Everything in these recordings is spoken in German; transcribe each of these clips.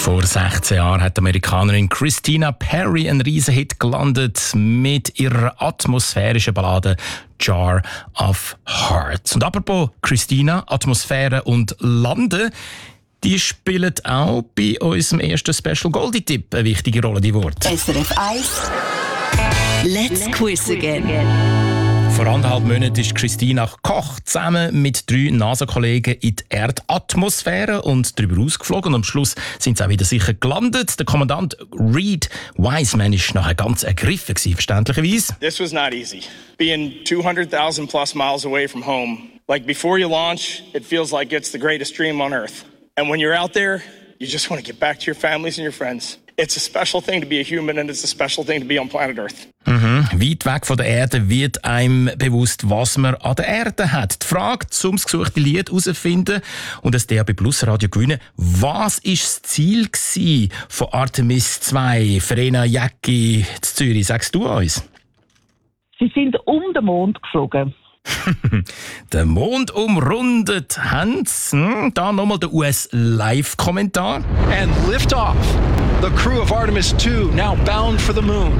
Vor 16 Jahren hat die Amerikanerin Christina Perri einen Riesenhit gelandet mit ihrer atmosphärischen Ballade «Jar of Hearts». Und apropos Christina, Atmosphäre und Landen, die spielen auch bei unserem ersten Special Goldie-Tipp eine wichtige Rolle, die Worte. SRF 1 Let's Quiz Again. Vor 1,5 Monaten ist Christina Koch zusammen mit 3 NASA-Kollegen in die Erdatmosphäre und darüber ausgeflogen. Und am Schluss sind sie auch wieder sicher gelandet. Der Kommandant Reed Wiseman war nachher ganz ergriffen, verständlicherweise. This was not easy. Being 200,000 plus miles away from home. Like before you launch, it feels like it's the greatest dream on Earth. And when you're out there, you just want to get back to your families and your friends. It's a special thing to be a human and it's a special thing to be on planet Earth. Weit weg von der Erde wird einem bewusst, was man an der Erde hat. Die Frage, um das gesuchte Lied herauszufinden und das DAB Plus Radio gewinnen, was war das Ziel von Artemis 2, Verena Jäcki in Zürich? Sagst du uns? Sie sind um den Mond geflogen. Den Mond umrundet haben sie. Da nochmal der US-Live-Kommentar. And liftoff. The crew of Artemis 2 now bound for the moon.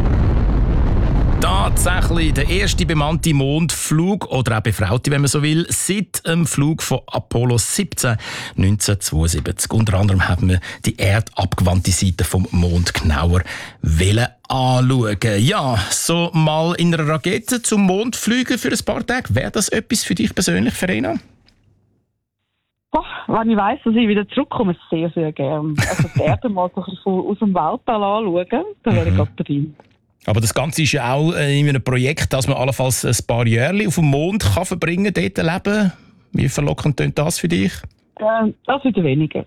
Tatsächlich der erste bemannte Mondflug, oder auch befraute, wenn man so will, seit dem Flug von Apollo 17 1972. Unter anderem haben wir die erdabgewandte Seite vom Mond genauer anschauen. Ja, so mal in einer Rakete zum Mond fliegen für ein paar Tage, wäre das etwas für dich persönlich, Verena? Wenn ich weiss, dass ich wieder zurückkomme, sehr, sehr gerne. Also die Erde mal so aus dem Weltall anschauen, dann wäre ich gerade drin. Aber das Ganze ist ja auch in einem Projekt, dass man allenfalls ein paar Jahre auf dem Mond kann verbringen kann, dort leben. Wie verlockend klingt das für dich? Das wieder weniger.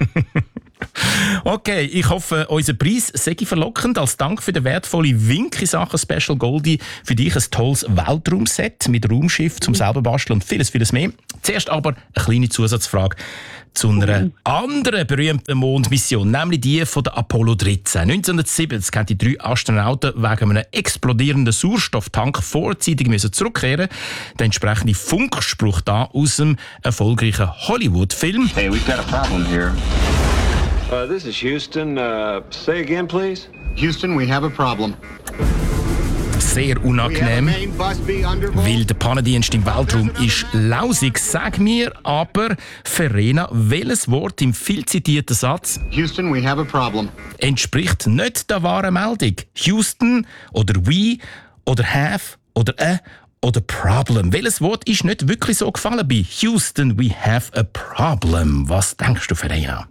Okay, ich hoffe, unser Preis sei verlockend. Als Dank für den wertvollen Wink in Sachen Special Goldie für dich ein tolles Weltraumset mit Raumschiff zum selber basteln und vieles, vieles mehr. Zuerst aber eine kleine Zusatzfrage zu einer anderen berühmten Mondmission, nämlich die von der Apollo 13. 1970 haben die 3 Astronauten wegen einem explodierenden Sauerstofftank vorzeitig zurückkehren. Der entsprechende Funkspruch da aus dem erfolgreichen Hollywood-Film. Hey, we've got a problem here. This is Houston. Say again, please. Houston, we have a problem. Sehr unangenehm, weil der Pannendienst im Weltraum ist lausig. Sag mir aber, Verena, welches Wort im viel zitierten Satz Houston, we have a problem entspricht nicht der wahren Meldung? Houston oder we oder have oder a oder problem? Welches Wort ist nicht wirklich so gefallen bei Houston, we have a problem? Was denkst du, Verena?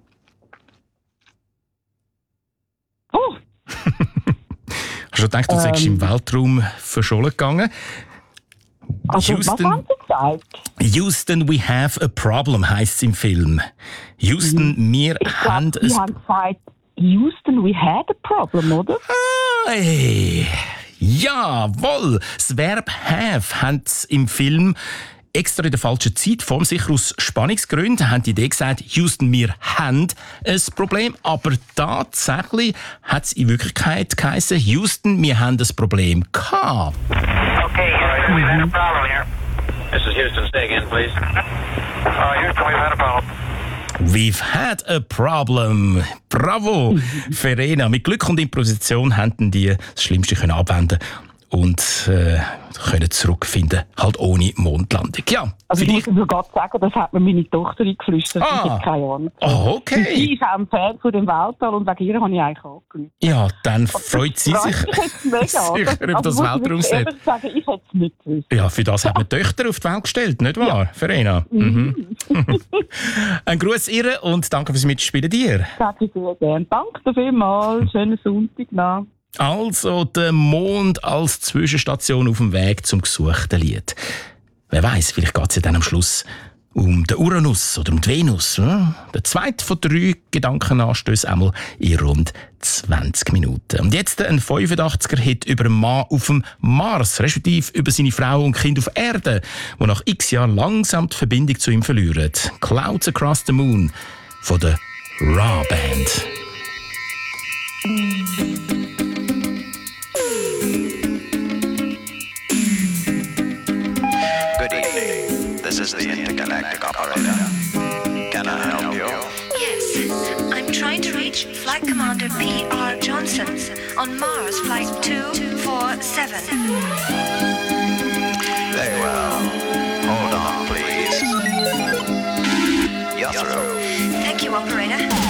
Oh! Hast du gedacht, du seist im Weltraum verschollen gegangen? Also, was haben Sie gesagt? Houston, we have a problem, heisst es im Film. Houston, wir haben Sie haben gesagt, Houston, we had a problem, oder? Hey. Jawohl! Das Verb have haben sie im Film extra in der falschen Zeitform, sicher aus Spannungsgründen, haben die Idee gesagt, Houston, wir haben ein Problem, aber tatsächlich hat es in Wirklichkeit geheißen, Houston, wir haben ein Problem gehabt. Okay, Houston, we've had a problem here. This is Houston. Say again, please. Houston, we've had a problem. We've had a problem. Bravo, Verena. Mit Glück und Improvisation haben die das Schlimmste können abwenden und können zurückfinden, halt ohne Mondlandung. Ja, also ich muss nur gerade sagen, das hat mir meine Tochter eingeflüstert. Ich habe keine Ahnung. Oh, okay. Sie ist auch ein Fan von dem Weltall und wegen ihr habe ich eigentlich angerufen. Ja, dann freut sie sich sicher über das Weltraumset. Ich sagen, ich hätte es nicht gewusst. Ja, für das hat man Töchter auf die Welt gestellt, nicht wahr, ja. Verena? Ein Gruß ihr und danke fürs Mitspielen dir. Das ich sehr gerne. Danke vielmals. Schönen Sonntag noch. Also der Mond als Zwischenstation auf dem Weg zum gesuchten Lied. Wer weiß, vielleicht geht es ja dann am Schluss um den Uranus oder um die Venus. Der zweite von 3 Gedankenanstößen einmal in rund 20 Minuten. Und jetzt ein 85er-Hit über einen Mann auf dem Mars, respektive über seine Frau und Kind auf Erde, die nach x Jahren langsam die Verbindung zu ihm verlieren. Clouds Across the Moon von der Raw Band. This is the intergalactic operator. Can I help you? Yes, I'm trying to reach Flight Commander P.R. Johnson on Mars Flight 247. Very well. Hold on, please. You're through. Thank you, operator.